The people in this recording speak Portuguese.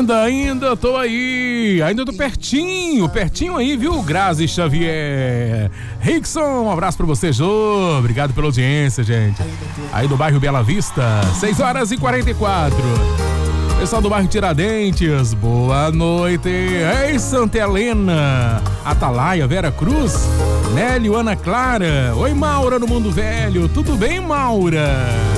Ainda tô aí, ainda tô pertinho aí, viu? Grazi Xavier. Rickson, um abraço pra você, Jô. Obrigado pela audiência, gente. Aí do bairro Bela Vista, 6h44. Pessoal do bairro Tiradentes, boa noite. Ei, Santa Helena, Atalaia, Vera Cruz, Nélio, Ana Clara. Oi, Maura no Mundo Velho. Tudo bem, Maura?